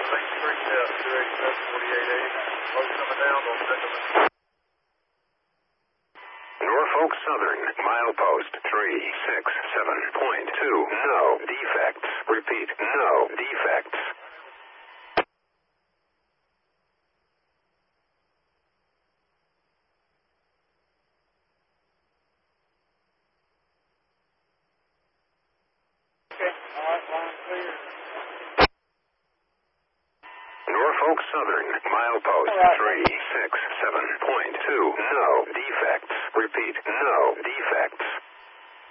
Main Street South, 287, 4880. Load coming down on second. Norfolk Southern, milepost 367.2. No defects. Repeat, no defects. Okay, all right, line clear. Norfolk Southern, milepost 367.2. No defects. Repeat, no defects.